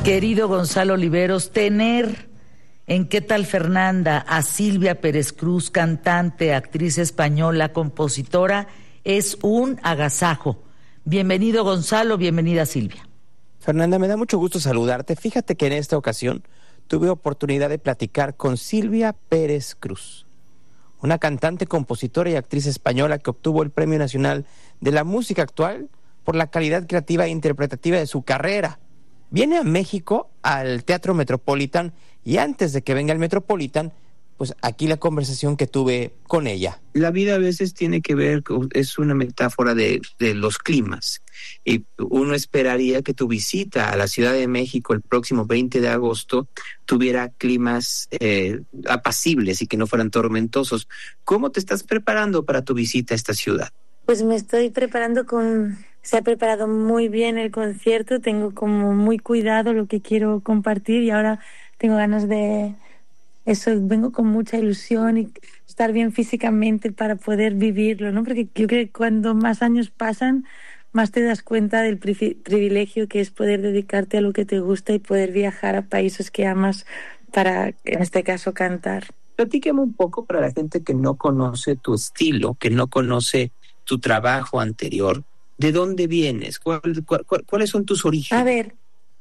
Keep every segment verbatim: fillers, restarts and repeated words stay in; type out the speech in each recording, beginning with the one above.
Querido Gonzalo Oliveros, tener en ¿Qué tal Fernanda? A Silvia Pérez Cruz, cantante, actriz española, compositora, es un agasajo. Bienvenido Gonzalo, bienvenida Silvia. Fernanda, me da mucho gusto saludarte. Fíjate que en esta ocasión tuve oportunidad de platicar con Silvia Pérez Cruz, una cantante, compositora y actriz española que obtuvo el Premio Nacional de la Música Actual por la calidad creativa e interpretativa de su carrera. Viene a México, al Teatro Metropolitan, y antes de que venga al Metropolitan, pues aquí la conversación que tuve con ella. La vida a veces tiene que ver, con, es una metáfora de, de los climas. Y uno esperaría que tu visita a la Ciudad de México el próximo veinte de agosto tuviera climas eh, apacibles y que no fueran tormentosos. ¿Cómo te estás preparando para tu visita a esta ciudad? Pues me estoy preparando con... Se ha preparado muy bien el concierto, tengo como muy cuidado lo que quiero compartir y ahora tengo ganas de... Eso, vengo con mucha ilusión y estar bien físicamente para poder vivirlo, ¿no? Porque yo creo que cuando más años pasan, más te das cuenta del pri- privilegio que es poder dedicarte a lo que te gusta y poder viajar a países que amas para, en este caso, cantar. Platícame un poco para la gente que no conoce tu estilo, que no conoce tu trabajo anterior. ¿De dónde vienes? ¿Cuál, cuál, cuál, ¿Cuáles son tus orígenes? A ver,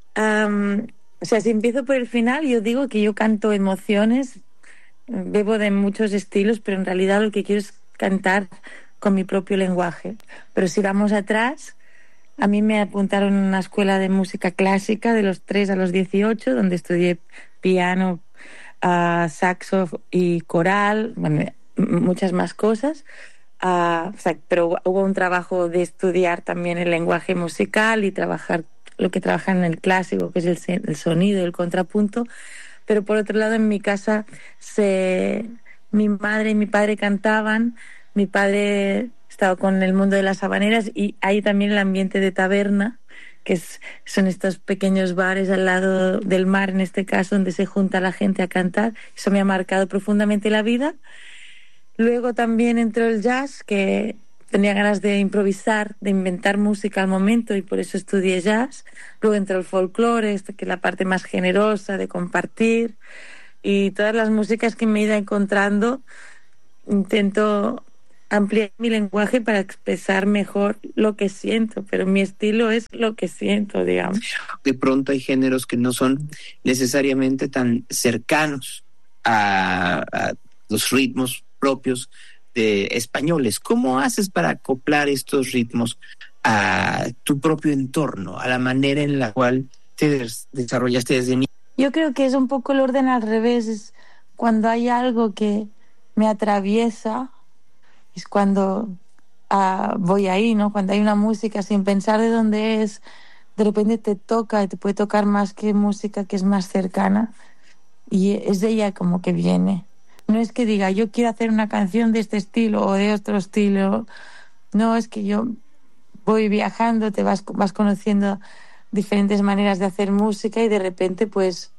um, o sea, si empiezo por el final, yo digo que yo canto emociones, bebo de muchos estilos, pero en realidad lo que quiero es cantar con mi propio lenguaje. Pero si vamos atrás, a mí me apuntaron en una escuela de música clásica de los tres a los dieciocho, donde estudié piano, uh, saxo y coral, bueno, muchas más cosas. Uh, o sea, pero hubo un trabajo de estudiar también el lenguaje musical y trabajar lo que trabaja en el clásico, que es el, el sonido, el contrapunto. Pero por otro lado, en mi casa, se, mi madre y mi padre cantaban. Mi padre estaba con el mundo de las habaneras y hay también el ambiente de taberna, que es, son estos pequeños bares al lado del mar, en este caso, donde se junta la gente a cantar. Eso me ha marcado profundamente la vida. Luego también entró el jazz, que tenía ganas de improvisar, de inventar música al momento y por eso estudié jazz. Luego entró el folclore, que es la parte más generosa de compartir. Y todas las músicas que me he ido encontrando, intento ampliar mi lenguaje para expresar mejor lo que siento, pero mi estilo es lo que siento, digamos. De pronto hay géneros que no son necesariamente tan cercanos a, a los ritmos propios de españoles. ¿Cómo haces para acoplar estos ritmos a tu propio entorno, a la manera en la cual te des- desarrollaste desde niño? Yo creo que es un poco el orden al revés. Es cuando hay algo que me atraviesa, es cuando uh, voy ahí, ¿no? Cuando hay una música sin pensar de dónde es, de repente te toca y te puede tocar más que música que es más cercana y es de ella como que viene. No es que diga, yo quiero hacer una canción de este estilo o de otro estilo. No, es que yo voy viajando, te vas, vas conociendo diferentes maneras de hacer música y de repente pues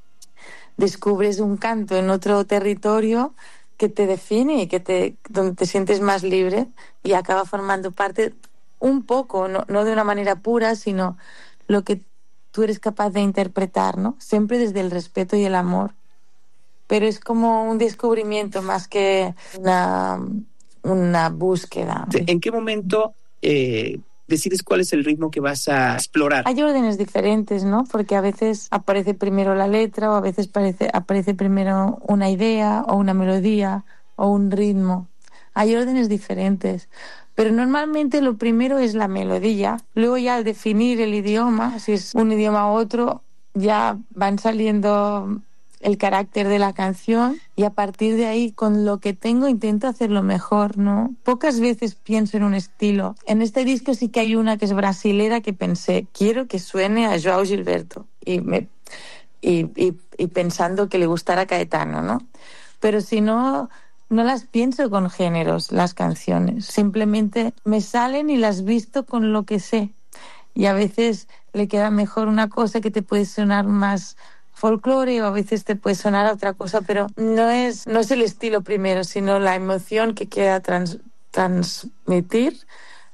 descubres un canto en otro territorio que te define y que te, donde te sientes más libre y acaba formando parte un poco, no, no de una manera pura, sino lo que tú eres capaz de interpretar, ¿no? Siempre desde el respeto y el amor. Pero es como un descubrimiento más que una, una búsqueda. ¿En qué momento eh, decides cuál es el ritmo que vas a explorar? Hay órdenes diferentes, ¿no? Porque a veces aparece primero la letra o a veces aparece, aparece primero una idea o una melodía o un ritmo. Hay órdenes diferentes. Pero normalmente lo primero es la melodía. Luego ya al definir el idioma, si es un idioma u otro, ya van saliendo el carácter de la canción y a partir de ahí con lo que tengo intento hacerlo mejor, ¿no? Pocas veces pienso en un estilo. En este disco sí que hay una que es brasilera que pensé, quiero que suene a João Gilberto y, me, y, y, y pensando que le gustara a Caetano, ¿no? Pero si no, no las pienso con géneros, las canciones. Simplemente me salen y las visto con lo que sé. Y a veces le queda mejor una cosa que te puede sonar más folclore o a veces te puede sonar a otra cosa, pero no es, no es el estilo primero, sino la emoción que quiera trans, transmitir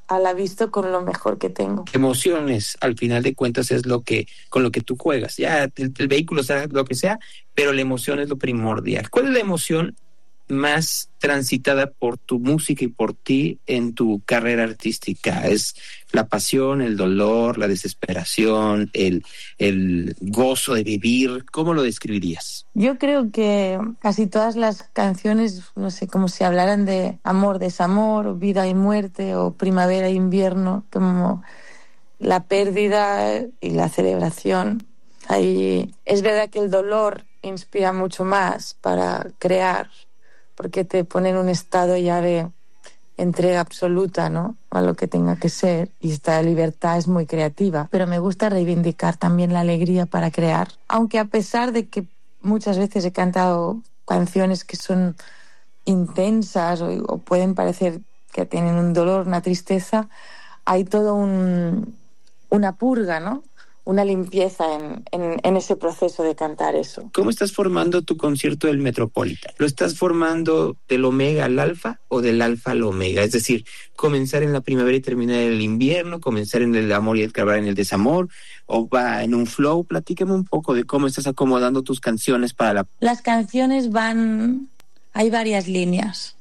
a la vista con lo mejor que tengo. Emociones, al final de cuentas, es lo que con lo que tú juegas. Ya el, el vehículo sea lo que sea, pero la emoción es lo primordial. ¿Cuál es la emoción más transitada por tu música y por ti en tu carrera artística? ¿Es la pasión, el dolor, la desesperación, el, el gozo de vivir? ¿Cómo lo describirías? Yo creo que casi todas las canciones, no sé, como si hablaran de amor, desamor, o vida y muerte, o primavera e invierno, como la pérdida y la celebración. Ahí es verdad que el dolor inspira mucho más para crear, porque te pone en un estado ya de entrega absoluta, ¿no?, a lo que tenga que ser, y esta libertad es muy creativa. Pero me gusta reivindicar también la alegría para crear, aunque a pesar de que muchas veces he cantado canciones que son intensas o, o pueden parecer que tienen un dolor, una tristeza, hay todo un, una purga, ¿no?, una limpieza en, en, en ese proceso de cantar eso. ¿Cómo estás formando tu concierto del Metropolitan? ¿Lo estás formando del omega al alfa o del alfa al omega? Es decir, comenzar en la primavera y terminar en el invierno, comenzar en el amor y acabar en el desamor, o va en un flow. Platícame un poco de cómo estás acomodando tus canciones para la... Las canciones van... hay varias líneas.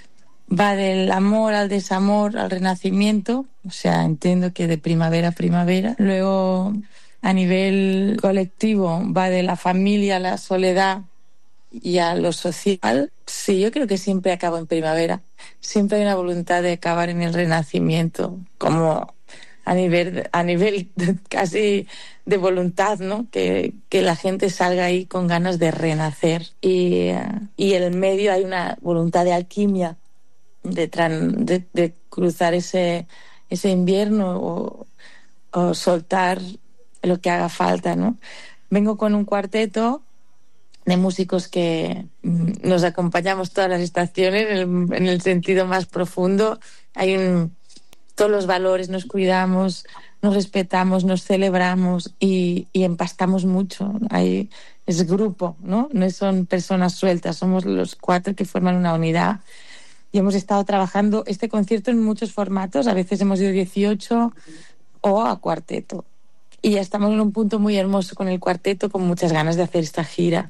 Va del amor al desamor, al renacimiento, o sea, entiendo que de primavera a primavera. Luego, a nivel colectivo, va de la familia a la soledad y a lo social. Sí, yo creo que siempre acabo en primavera. Siempre hay una voluntad de acabar en el renacimiento, como a nivel, a nivel casi de voluntad, ¿no? Que, que la gente salga ahí con ganas de renacer. Y, y en el medio hay una voluntad de alquimia, De, tran, de, de cruzar ese, ese invierno o, o soltar lo que haga falta, ¿no? Vengo con un cuarteto de músicos que nos acompañamos todas las estaciones en el, en el sentido más profundo. Hay un, todos los valores, nos cuidamos, nos respetamos, nos celebramos y, y empastamos mucho. Hay, es grupo, ¿no? No son personas sueltas, somos los cuatro que forman una unidad. Y hemos estado trabajando este concierto en muchos formatos. A veces hemos ido dieciocho o a cuarteto. Y ya estamos en un punto muy hermoso con el cuarteto, con muchas ganas de hacer esta gira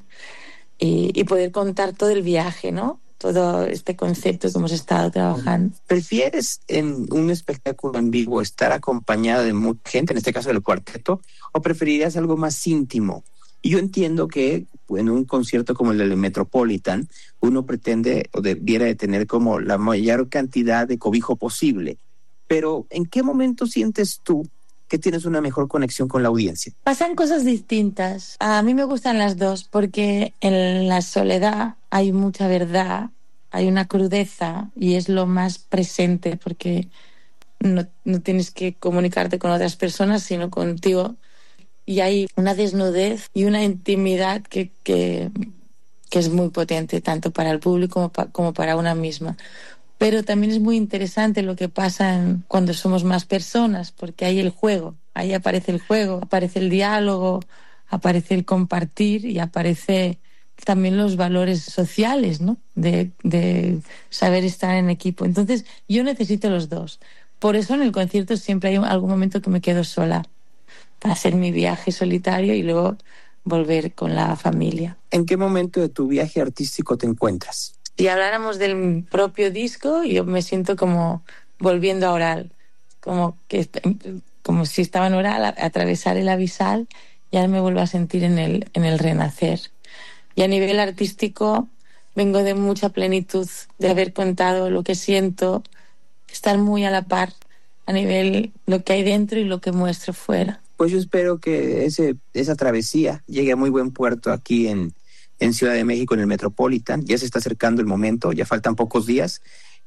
y, y poder contar todo el viaje, ¿no? Todo este concepto que hemos estado trabajando. ¿Prefieres en un espectáculo en vivo estar acompañado de mucha gente, en este caso del cuarteto, o preferirías algo más íntimo? Y yo entiendo que en un concierto como el del Metropolitan, uno pretende o debiera de tener como la mayor cantidad de cobijo posible. Pero, ¿en qué momento sientes tú que tienes una mejor conexión con la audiencia? Pasan cosas distintas. A mí me gustan las dos, porque en la soledad hay mucha verdad, hay una crudeza y es lo más presente, porque no, no tienes que comunicarte con otras personas, sino contigo. Y hay una desnudez y una intimidad que, que, que es muy potente, tanto para el público como, pa, como para una misma. Pero también es muy interesante lo que pasa en, cuando somos más personas, porque hay el juego, ahí aparece el juego, aparece el diálogo, aparece el compartir y aparece también los valores sociales, ¿no? De, de saber estar en equipo. Entonces, yo necesito los dos. Por eso en el concierto siempre hay algún momento que me quedo sola, para hacer mi viaje solitario y luego volver con la familia. ¿En qué momento de tu viaje artístico te encuentras? Si habláramos del propio disco, yo me siento como volviendo a Oral, como, que, como si estaba en Oral, a, a atravesar el abisal, y ahora me vuelvo a sentir en el, en el renacer. Y a nivel artístico vengo de mucha plenitud, de haber contado lo que siento, estar muy a la par a nivel lo que hay dentro y lo que muestro fuera. Pues yo espero que ese, esa travesía llegue a muy buen puerto aquí en, en Ciudad de México, en el Metropolitan. Ya se está acercando el momento, ya faltan pocos días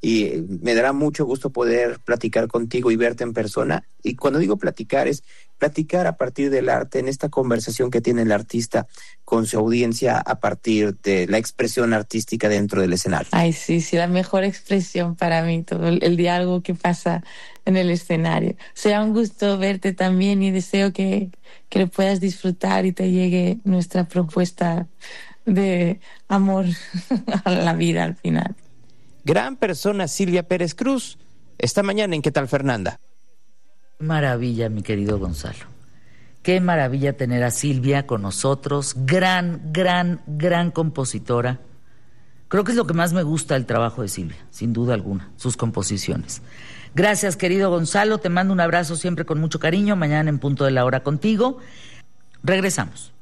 y me dará mucho gusto poder platicar contigo y verte en persona. Y cuando digo platicar, es platicar a partir del arte, en esta conversación que tiene el artista con su audiencia a partir de la expresión artística dentro del escenario. Ay, sí, sí, la mejor expresión para mí, todo el, el diálogo que pasa en el escenario. Será un gusto verte también y deseo que, que lo puedas disfrutar y te llegue nuestra propuesta de amor a la vida al final. Gran persona Silvia Pérez Cruz esta mañana en ¿Qué tal, Fernanda? Maravilla, mi querido Gonzalo. Qué maravilla tener a Silvia con nosotros, gran, gran, gran compositora. Creo que es lo que más me gusta del trabajo de Silvia, sin duda alguna, sus composiciones. Gracias, querido Gonzalo, te mando un abrazo siempre con mucho cariño, mañana en punto de la hora contigo. Regresamos.